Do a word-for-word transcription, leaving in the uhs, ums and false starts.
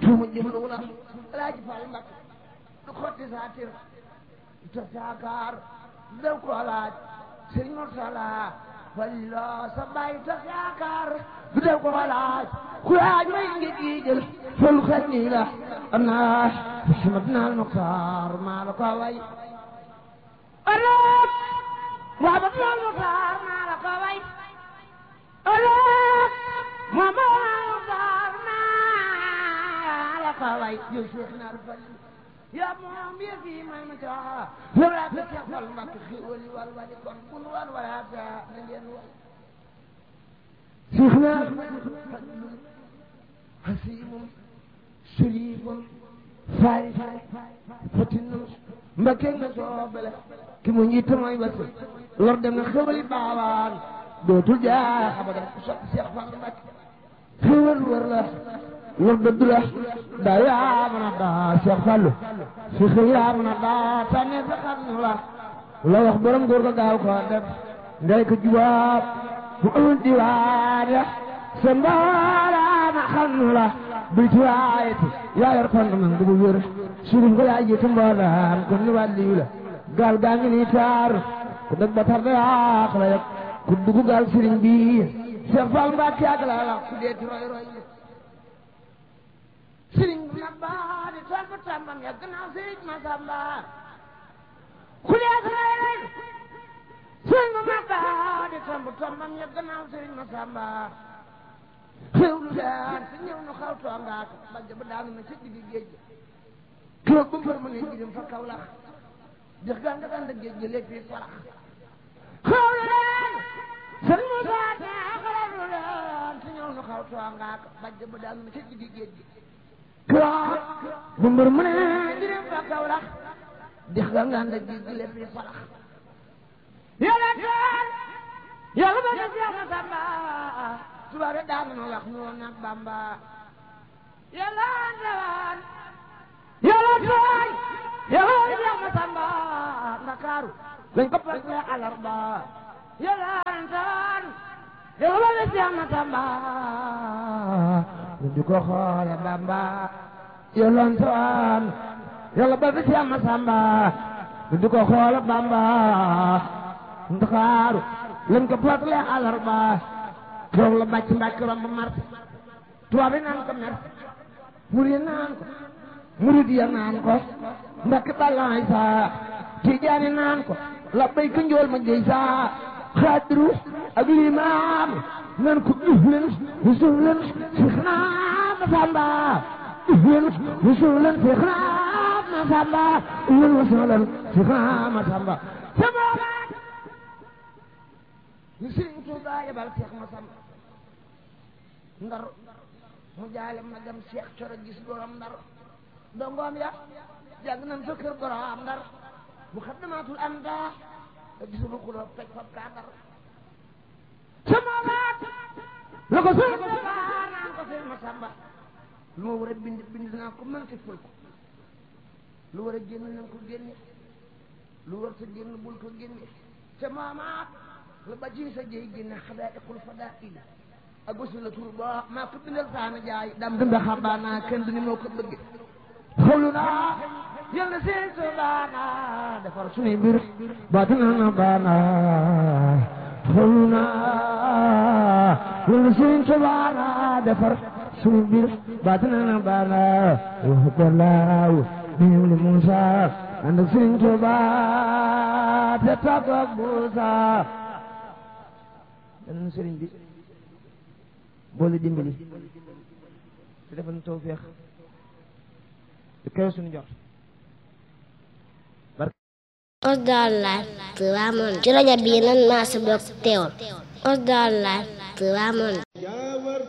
suma jëmlu la Alaaji Fall Mbakke du xotti saatir te saakaar daw ko laaj Sëriñ Mursala Falilo sa baay te saakaar du daw ko laaj ku laaj may ngi jiijël fal xel nii la ana Muhammadna al-Muxtaar maa la ko way ëllëg Muhammadna al-Muxtaar maa la ko way ëllëg Muhammadna al-Muxtaar maa la ko way yow Cheikh naar fal yaa moom yëf yi may ma caa yow laa ko Cheikh Fall Mbakke xéwal yi wal wali kon kun wan wala ta na ngeen way Cheikh naar fadlun hasimun sharifun faari fatinun Mbakke nga soobale ki mu njiit mooy bas lor dem na xéwali baawaan dootul jaa abadan ku sopp Cheikh Fall Mbakke xéwal wër la lor dëdd la daa yaa mën a daa Cheikh Fallu si xëy yaa mën a daa tànne sa xam la la wax borom góor ga gaaw ko def ndey ko jubaab bu amul diwaan ya sa mbaaraana xam la buy tuwaayati yaa yor kon man du bu wér surif ko yaa jiitu mboolaan kon ni wàlliyu la gaal gaa ngi nii taar ku dëgg ba tar da yaax la yëg ku dugg gaal sëriñ bi Cheikh Fall Mbakke yàgg la la ku deeti roy roy sëriñ bu mag ba di tool ba tàmbam yàgg naa sëriñ Masamba ku deeti roy roy sëriñ bu mag ba di tool ba tàmbam yàgg naa sëriñ Masamba xewlu daan si ñëw nu xaw toongaak bajja ba daanu na ci diggi géej gi kilo bu mbër mu ne jirim fa kaw lax dex gaa nga daan da géej gi lépp yi farax xewlu daan sëriñ Musa xewlu daan si ñëw nu xaw toongaak bajja ba daanu na ci diggi géej gi kilo bu mbër mu ne jirim fa kaw lax dex gaa nga daan da géej gi lépp yi farax yàlla taan yàlla ba nga Seex Masamba tubaab yi daan na wax noonu nag Bamba yàlla ndewaan yàlla tooy yàlla Seex Masamba Ndakaaru lañ ko passé alarba yàlla ndewaan yàlla Seex Masamba ñu di ko xoole Bamba yàlla ndewaan yàlla ba Seex Masamba ñu di ko xoole Bamba Ndakaaru lañ ko passé alarba toog la bàcc mbàcc romb mars tubaab yi naan ko mer murid yi naan ko murid ya naan ko mbàkk balaay saa tijaani naan ko la bay ko njool ma jëy saa xaadiru ak limaam nan ko uf leen usul leen Seex naa Masamba uf leen usul leen Seex naa Masamba uf leen usul leen Seex naa Masamba ñu Sëriñ Tuubaa yebal Seex Masamba Ndar mu jaale magam Seex Coro gis borom Ndar dongoom ya jàng nañ fa kër borom Ndar bu xaddamaatul am daa te gisul xuloo toj fab kaa Ndar sama baat la ko Sëriñ Tuubaa naan ko Seex Masamba lu ma war a bind bind naa ko mën te ful ko lu war a génn nañ ko génne lu war ta génn bul ko génne te maamaat la ba ci sa jëy génne xadaaiqul fadaa'il ak wasu la tur ba maa ko bindal saana jaay dam dunda xabaana kenn du ni moo ko bëgg xawlu naa yàlla seen sobaana defar suñuy mbir baatina na baana xawlu naa yàlla seen sobaana defar suñuy mbir baatina na baana wax ko laaw niw li Muusa ànd ak seen sobaa te tàggu ak Muusa dan sëriñ bi boole dimbali te defal ñu tawfeex te kawe suñu jot Osdar Live Touba Monde ci rajo bi nan maa sa bokk teewal Osdar Live Touba Monde